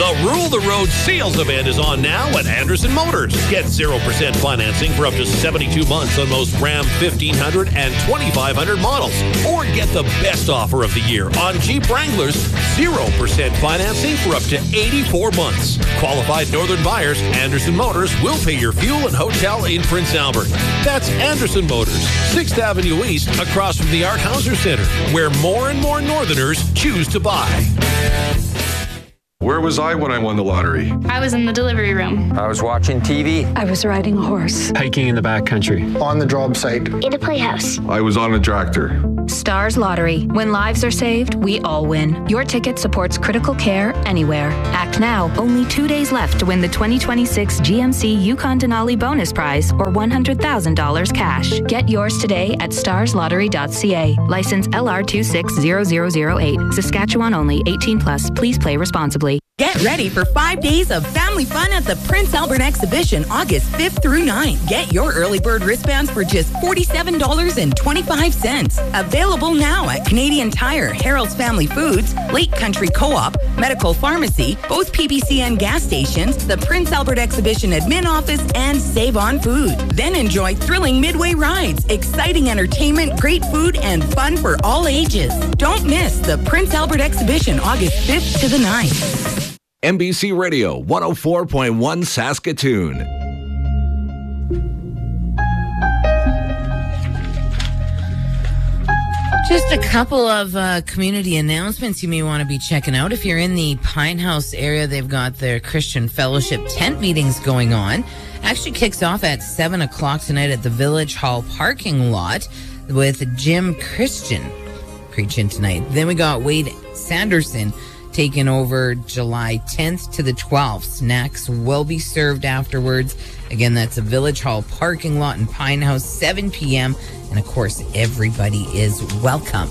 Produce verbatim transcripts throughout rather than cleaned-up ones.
The Rule the Road sales event is on now at Anderson Motors. Get zero percent financing for up to seventy-two months on most Ram fifteen hundred and twenty-five hundred models. Or get the best offer of the year on Jeep Wranglers, zero percent financing for up to eighty-four months. Qualified Northern buyers, Anderson Motors will pay your fuel and hotel in Prince Albert. That's Anderson Motors, sixth Avenue East, across from the Art Hauser Center, where more and more Northerners choose to buy. Where was I when I won the lottery? I was in the delivery room. I was watching T V. I was riding a horse. Hiking in the backcountry. On the job site. In a playhouse. I was on a tractor. Stars Lottery. When lives are saved, we all win. Your ticket supports critical care anywhere. Act now. Only two days left to win the twenty twenty-six G M C Yukon Denali bonus prize or one hundred thousand dollars cash. Get yours today at stars lottery dot c a. License L R two six zero zero zero eight. Saskatchewan only. eighteen plus. Please play responsibly. Get ready for five days of family fun at the Prince Albert Exhibition, August fifth through ninth. Get your early bird wristbands for just forty-seven dollars and twenty-five cents. Available now at Canadian Tire, Harold's Family Foods, Lake Country Co-op, Medical Pharmacy, both P B C N gas stations, the Prince Albert Exhibition admin office, and Save on Food. Then enjoy thrilling midway rides, exciting entertainment, great food, and fun for all ages. Don't miss the Prince Albert Exhibition, August fifth to the ninth. N B C Radio one oh four point one Saskatoon. Just a couple of uh, community announcements you may want to be checking out. If you're in the Pine House area, they've got their Christian Fellowship tent meetings going on. Actually kicks off at seven o'clock tonight at the Village Hall parking lot with Jim Christian preaching tonight. Then we got Wade Sanderson taking over July tenth to the twelfth. Snacks will be served afterwards. Again, that's a Village Hall parking lot in Pine House, seven p.m. And, of course, everybody is welcome.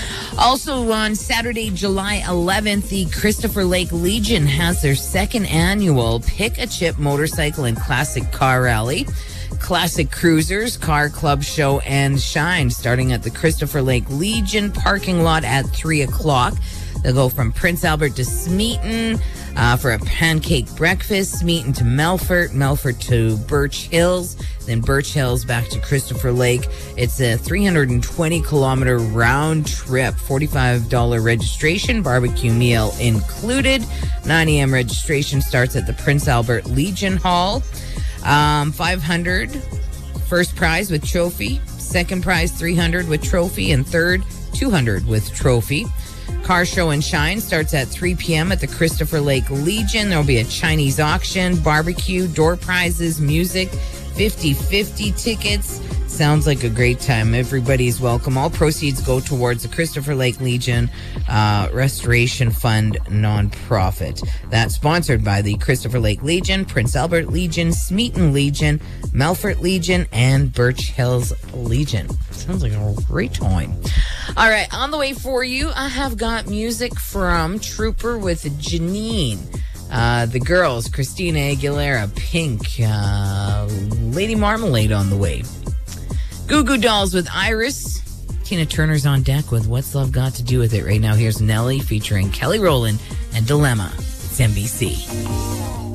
Also, on Saturday, July eleventh, the Christopher Lake Legion has their second annual Pick a Chip Motorcycle and Classic Car Rally. Classic Cruisers, Car Club Show, and Shine, starting at the Christopher Lake Legion parking lot at three o'clock. They'll go from Prince Albert to Smeaton uh, for a pancake breakfast, Smeaton to Melfort, Melfort to Birch Hills, then Birch Hills back to Christopher Lake. It's a three hundred twenty kilometer round trip, forty-five dollars registration, barbecue meal included. nine a.m. registration starts at the Prince Albert Legion Hall. Um, five hundred dollars first prize with trophy, second prize three hundred dollars with trophy, and third two hundred dollars with trophy. Car Show and Shine starts at three p.m. at the Christopher Lake Legion. There'll be a Chinese auction, barbecue, door prizes, music, fifty-fifty tickets. Sounds like a great time. Everybody's welcome. All proceeds go towards the Christopher Lake Legion uh, Restoration Fund nonprofit. That's sponsored by the Christopher Lake Legion, Prince Albert Legion, Smeaton Legion, Melfort Legion, and Birch Hills Legion. Sounds like a great time. All right, on the way for you, I have got music from Trooper with Janine. Uh, the girls, Christina Aguilera, Pink, uh, Lady Marmalade on the way. Goo Goo Dolls with Iris. Tina Turner's on deck with What's Love Got to Do with It. Right now, here's Nelly featuring Kelly Rowland and Dilemma. It's N B C.